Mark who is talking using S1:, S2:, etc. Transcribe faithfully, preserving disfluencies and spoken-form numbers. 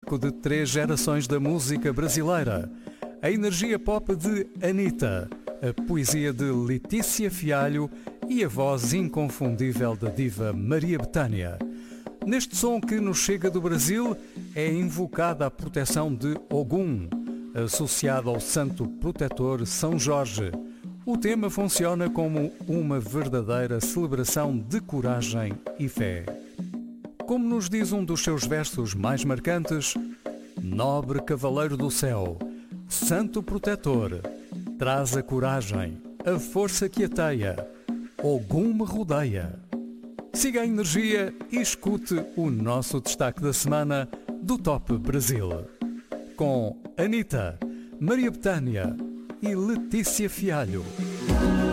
S1: clássico de três gerações da música brasileira, a energia pop de Anitta, a poesia de Letícia Fialho e a voz inconfundível da diva Maria Bethânia. Neste som que nos chega do Brasil é invocada a proteção de Ogum, associado ao santo protetor São Jorge. O tema funciona como uma verdadeira celebração de coragem e fé. Como nos diz um dos seus versos mais marcantes, nobre cavaleiro do céu, santo protetor, traz a coragem, a força que ateia, Ogum me rodeia. Siga a energia e escute o nosso destaque da semana do Top Brasil. Com Anitta, Maria Bethânia e Letícia Fialho.